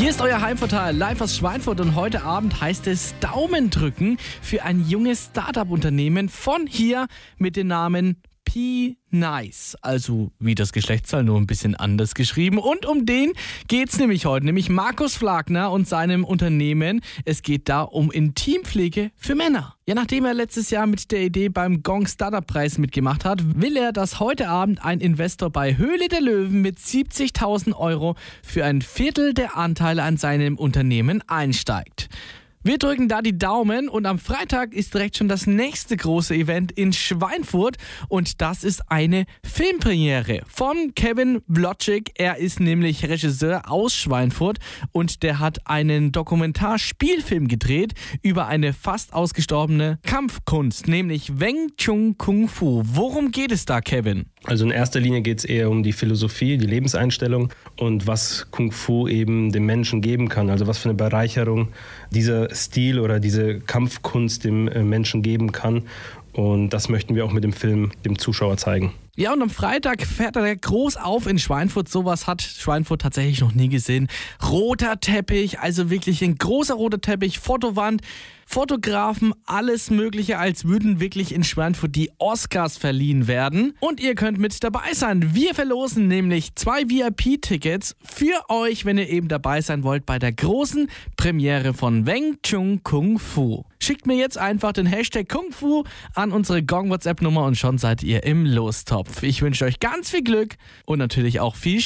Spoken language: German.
Hier ist euer Heimvorteil live aus Schweinfurt und heute Abend heißt es Daumen drücken für ein junges Startup-Unternehmen von hier mit dem Namen P-Nice, also wie das Geschlechtsteil, nur ein bisschen anders geschrieben. Und um den geht's nämlich heute, nämlich Markus Flagner und seinem Unternehmen. Es geht da um Intimpflege für Männer. Ja, nachdem er letztes Jahr mit der Idee beim Gong Startup Preis mitgemacht hat, will er, dass heute Abend ein Investor bei Höhle der Löwen mit 70.000 Euro für ein Viertel der Anteile an seinem Unternehmen einsteigt. Wir drücken da die Daumen und am Freitag ist direkt schon das nächste große Event in Schweinfurt und das ist eine Filmpremiere von Kevin Wlodczyk. Er ist nämlich Regisseur aus Schweinfurt und der hat einen Dokumentarspielfilm gedreht über eine fast ausgestorbene Kampfkunst, nämlich Wing Chun Kung Fu. Worum geht es da, Kevin? Also in erster Linie geht es eher um die Philosophie, die Lebenseinstellung und was Kung Fu eben dem Menschen geben kann. Also was für eine Bereicherung dieser Stil oder diese Kampfkunst dem Menschen geben kann. Und das möchten wir auch mit dem Film dem Zuschauer zeigen. Ja, und am Freitag fährt er groß auf in Schweinfurt. Sowas hat Schweinfurt tatsächlich noch nie gesehen. Roter Teppich, also wirklich ein großer roter Teppich, Fotowand, Fotografen, alles Mögliche, als würden wirklich in Schweinfurt die Oscars verliehen werden. Und ihr könnt mit dabei sein. Wir verlosen nämlich 2 VIP-Tickets für euch, wenn ihr eben dabei sein wollt bei der großen Premiere von Wing Chun Kung Fu. Schickt mir jetzt einfach den Hashtag Kung Fu an unsere Gong-WhatsApp-Nummer und schon seid ihr im Lostopf. Ich wünsche euch ganz viel Glück und natürlich auch viel Spaß.